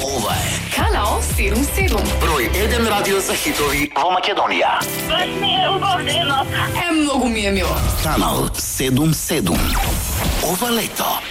Ова е Канал 77. број 1 радио за хитови во Македонија. Многу ми е мило. Канал 77. Ова лето